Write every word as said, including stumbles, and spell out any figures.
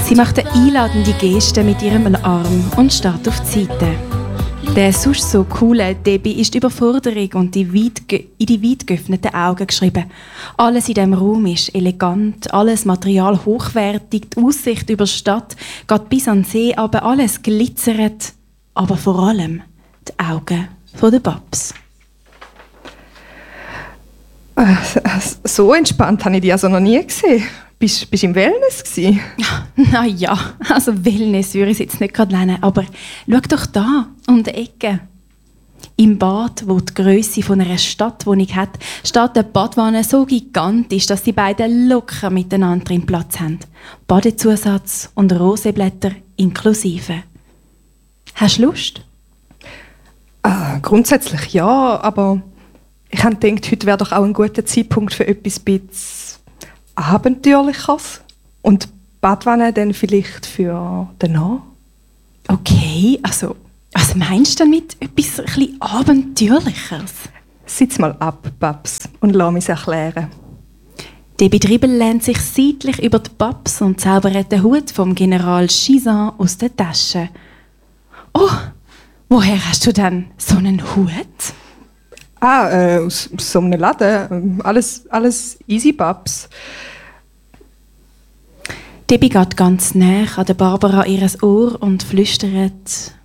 Sie macht eine einladende Geste mit ihrem Arm und steht auf die Seite. Der sonst so coole Debbie ist die Überforderung und die weit, in die weit geöffneten Augen geschrieben. Alles in diesem Raum ist elegant, alles Material hochwertig, die Aussicht über die Stadt geht bis an den See, aber alles glitzert, aber vor allem die Augen der Babs. Äh, so entspannt habe ich dich also noch nie gesehen. Bist du im Wellness gsi? Na ja, also Wellness würde ich jetzt nicht gerade nennen, aber schau doch da, um die Ecke. Im Bad, wo die Grösse von einer Stadtwohnung hat, steht eine Badwanne so gigantisch, dass die beiden locker miteinander drin Platz haben. Badezusatz und Roseblätter inklusive. Hast du Lust? Äh, grundsätzlich ja, aber ich habe gedacht, heute wäre doch auch ein guter Zeitpunkt für etwas bisschen Abenteuerliches. Und die Badwanne dann vielleicht für danach? Okay, also was meinst du damit? Etwas ein bisschen Abenteuerliches? Sitz mal ab, Babs, und lass mich erklären. Debbie Dribbel lehnt sich seitlich über die Babs und zaubert den Hut vom General Chizan aus der Tasche. Oh, woher hast du denn so einen Hut? Ah, äh, aus, aus so einem Laden. Alles, alles easy, Babs. Debbie geht ganz nah an der Barbara ihres Ohr und flüstert: